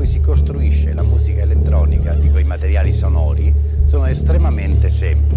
cui si costruisce la musica elettronica, dico i materiali sonori, sono estremamente semplici.